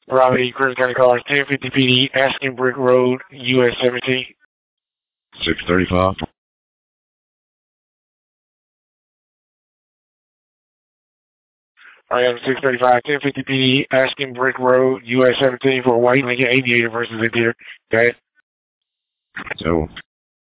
Raleigh, Crimson County Cars, 1050 PD, Asking Brick Road, US 17. 635. I am 635, 1050 PD, Asking Brick Road, US 17 for a white Lincoln Aviator versus a deer. Okay. So